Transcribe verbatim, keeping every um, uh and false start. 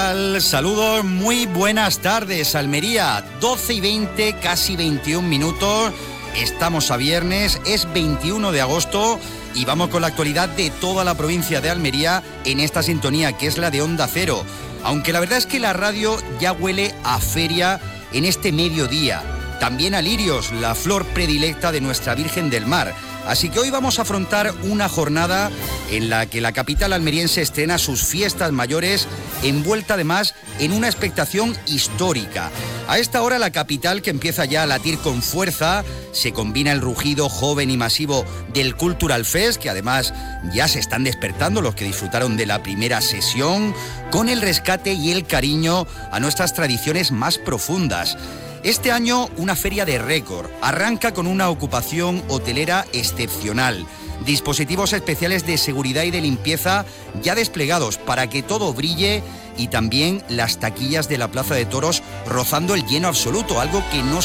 tal? Saludos, muy buenas tardes, Almería, doce y veinte, casi veintiún minutos. Estamos a viernes, es veintiuno de agosto y vamos con la actualidad de toda la provincia de Almería en esta sintonía que es la de Onda Cero. Aunque la verdad es que la radio ya huele a feria en este mediodía. También a lirios, la flor predilecta de nuestra Virgen del Mar. Así que hoy vamos a afrontar una jornada en la que la capital almeriense estrena sus fiestas mayores, envuelta además en una expectación histórica. A esta hora la capital, que empieza ya a latir con fuerza, se combina el rugido joven y masivo del Cultural Fest, que además ya se están despertando los que disfrutaron de la primera sesión, con el rescate y el cariño a nuestras tradiciones más profundas. Este año una feria de récord, arranca con una ocupación hotelera excepcional, dispositivos especiales de seguridad y de limpieza ya desplegados para que todo brille y también las taquillas de la Plaza de Toros rozando el lleno absoluto, algo que no